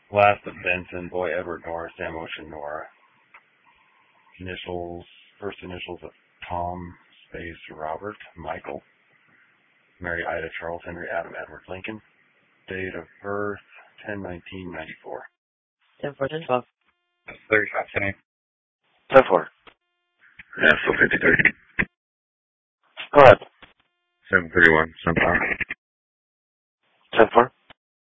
Last of Benson, boy Edward Nora, Sam Ocean Nora. First initials of Tom, space Robert, Michael. Mary Ida Charles Henry Adam Edward Lincoln. Date of birth 10/19/94. 10/4/10/12. 35/10. 10/4. Yeah, so 53. Go ahead. 731, sometime. 10/4.